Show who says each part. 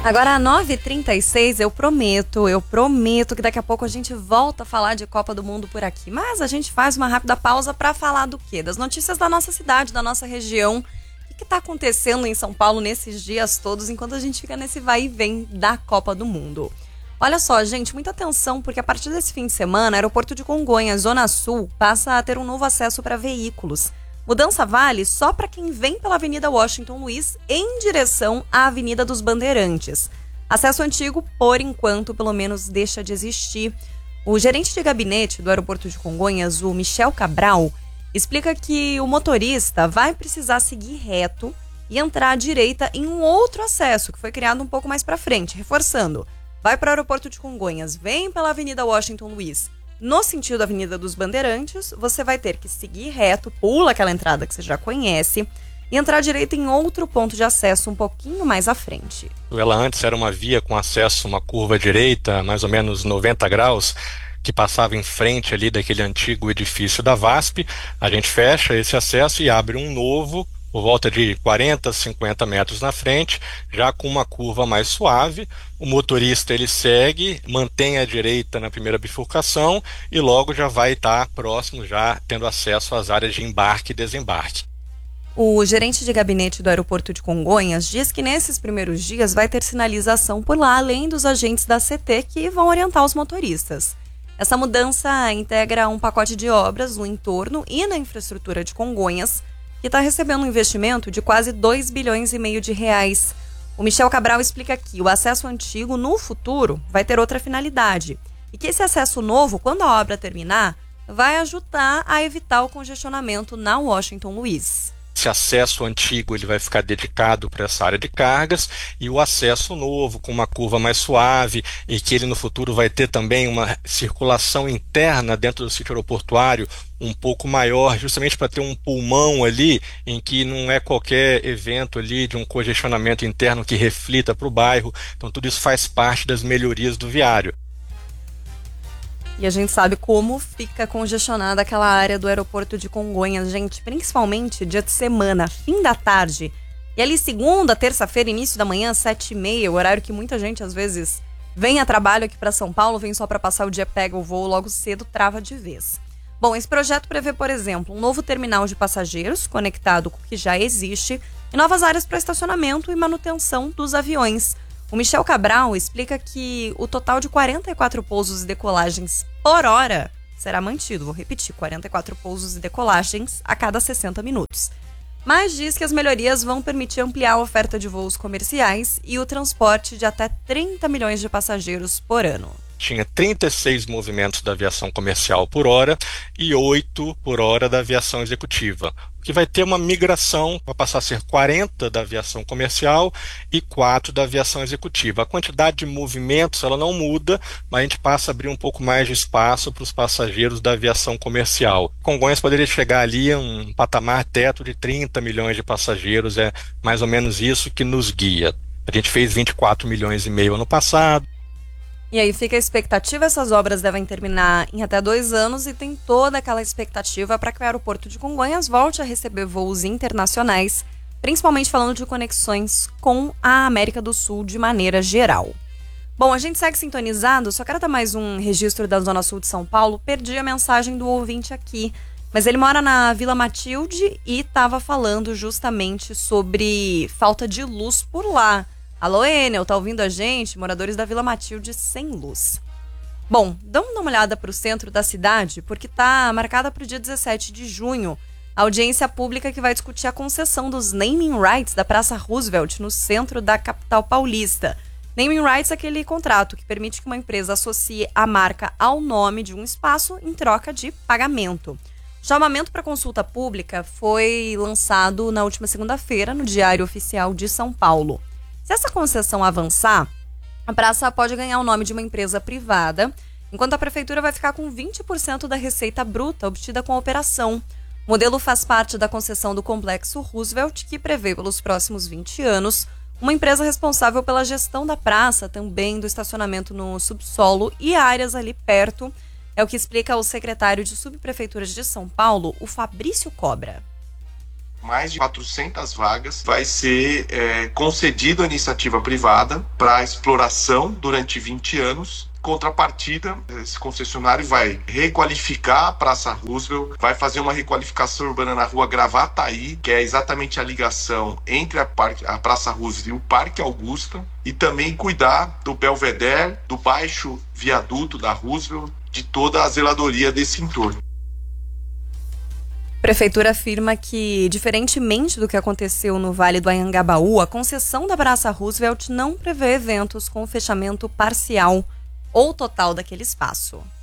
Speaker 1: Agora, às 9h36, eu prometo que daqui a pouco a gente volta a falar de Copa do Mundo por aqui. Mas a gente faz uma rápida pausa para falar do quê? Das notícias da nossa cidade, da nossa região. O que está acontecendo em São Paulo nesses dias todos, enquanto a gente fica nesse vai e vem da Copa do Mundo. Olha só, gente, muita atenção, porque a partir desse fim de semana, o aeroporto de Congonhas, Zona Sul, passa a ter um novo acesso para veículos. Mudança vale só para quem vem pela Avenida Washington Luiz em direção à Avenida dos Bandeirantes. Acesso antigo, por enquanto, pelo menos deixa de existir. O gerente de gabinete do aeroporto de Congonhas, o Michel Cabral, explica que o motorista vai precisar seguir reto e entrar à direita em um outro acesso, que foi criado um pouco mais para frente, reforçando. Vai para o aeroporto de Congonhas, vem pela Avenida Washington Luiz. No sentido da Avenida dos Bandeirantes, você vai ter que seguir reto, pula aquela entrada que você já conhece e entrar à direita em outro ponto de acesso um pouquinho mais à frente.
Speaker 2: Ela antes era uma via com acesso a uma curva direita, mais ou menos 90 graus, que passava em frente ali daquele antigo edifício da VASP. A gente fecha esse acesso e abre um novo, por volta de 40, 50 metros na frente, já com uma curva mais suave. O motorista ele segue, mantém a direita na primeira bifurcação e logo já vai estar próximo, já tendo acesso às áreas de embarque e desembarque.
Speaker 1: O gerente de gabinete do aeroporto de Congonhas diz que nesses primeiros dias vai ter sinalização por lá, além dos agentes da CT que vão orientar os motoristas. Essa mudança integra um pacote de obras no entorno e na infraestrutura de Congonhas, que está recebendo um investimento de quase 2,5 bilhões de reais. O Michel Cabral explica que o acesso antigo, no futuro, vai ter outra finalidade. E que esse acesso novo, quando a obra terminar, vai ajudar a evitar o congestionamento na Washington Luiz.
Speaker 2: Esse acesso antigo ele vai ficar dedicado para essa área de cargas e o acesso novo com uma curva mais suave e que ele no futuro vai ter também uma circulação interna dentro do sítio aeroportuário um pouco maior, justamente para ter um pulmão ali em que não é qualquer evento ali de um congestionamento interno que reflita para o bairro. Então tudo isso faz parte das melhorias do viário.
Speaker 1: E a gente sabe como fica congestionada aquela área do aeroporto de Congonhas, gente, principalmente dia de semana, fim da tarde. E ali segunda, terça-feira, início da manhã, 7h30, o horário que muita gente às vezes vem a trabalho aqui para São Paulo, vem só para passar o dia, pega o voo logo cedo, trava de vez. Bom, esse projeto prevê, por exemplo, um novo terminal de passageiros conectado com o que já existe e novas áreas para estacionamento e manutenção dos aviões. O Michel Cabral explica que o total de 44 pousos e decolagens por hora será mantido. Vou repetir, 44 pousos e decolagens a cada 60 minutos. Mas diz que as melhorias vão permitir ampliar a oferta de voos comerciais e o transporte de até 30 milhões de passageiros por ano.
Speaker 2: Tinha 36 movimentos da aviação comercial por hora e 8 por hora da aviação executiva. O que vai ter uma migração, vai passar a ser 40 da aviação comercial e 4 da aviação executiva. A quantidade de movimentos ela não muda, mas a gente passa a abrir um pouco mais de espaço para os passageiros da aviação comercial. Congonhas poderia chegar ali a um patamar teto de 30 milhões de passageiros, é mais ou menos isso que nos guia. A gente fez 24 milhões e meio ano passado.
Speaker 1: E aí fica a expectativa, essas obras devem terminar em até 2 anos e tem toda aquela expectativa para que o aeroporto de Congonhas volte a receber voos internacionais, principalmente falando de conexões com a América do Sul de maneira geral. Bom, a gente segue sintonizado, só quero dar mais um registro da Zona Sul de São Paulo, perdi a mensagem do ouvinte aqui, mas ele mora na Vila Matilde e estava falando justamente sobre falta de luz por lá. Alô, Enel, tá ouvindo a gente? Moradores da Vila Matilde sem luz. Bom, damos uma olhada para o centro da cidade, porque tá marcada para o dia 17 de junho a audiência pública que vai discutir a concessão dos naming rights da Praça Roosevelt no centro da capital paulista. Naming rights é aquele contrato que permite que uma empresa associe a marca ao nome de um espaço em troca de pagamento. O chamamento para consulta pública foi lançado na última segunda-feira no Diário Oficial de São Paulo. Se essa concessão avançar, a praça pode ganhar o nome de uma empresa privada, enquanto a prefeitura vai ficar com 20% da receita bruta obtida com a operação. O modelo faz parte da concessão do Complexo Roosevelt, que prevê pelos próximos 20 anos uma empresa responsável pela gestão da praça, também do estacionamento no subsolo e áreas ali perto. É o que explica o secretário de Subprefeituras de São Paulo, o Fabrício Cobra.
Speaker 3: mais de 400 vagas, vai ser concedido à iniciativa privada para exploração durante 20 anos. Contrapartida, esse concessionário vai requalificar a Praça Roosevelt, vai fazer uma requalificação urbana na rua Gravataí, que é exatamente a ligação entre a Praça Roosevelt e o Parque Augusta, e também cuidar do Belvedere, do baixo viaduto da Roosevelt, de toda a zeladoria desse entorno.
Speaker 1: A Prefeitura afirma que, diferentemente do que aconteceu no Vale do Anhangabaú, a concessão da Praça Roosevelt não prevê eventos com fechamento parcial ou total daquele espaço.